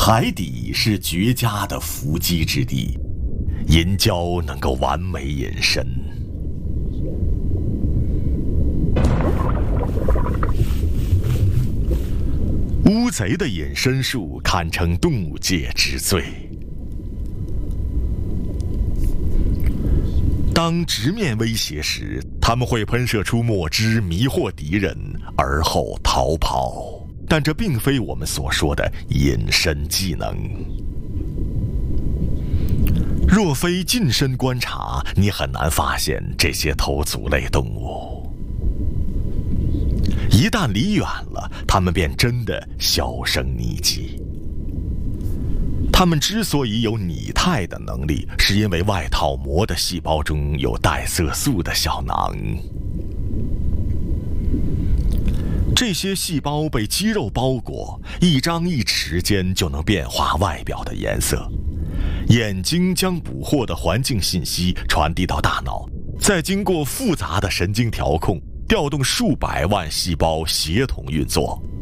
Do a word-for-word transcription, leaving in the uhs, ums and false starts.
海底是绝佳的伏击之地，银蛟能够完美隐身。乌贼的隐身术堪称动物界之最。当直面威胁时，他们会喷射出墨汁迷惑敌人，而后逃跑。但这并非我们所说的隐身技能。若非近身观察，你很难发现这些头足类动物。一旦离远了，它们便真的销声匿迹。它们之所以有拟态的能力，是因为外套膜的细胞中有带色素的小囊。这些细胞被肌肉包裹，一张一弛间就能变化外表的颜色。眼睛将捕获的环境信息传递到大脑，再经过复杂的神经调控，调动数百万细胞协同运作。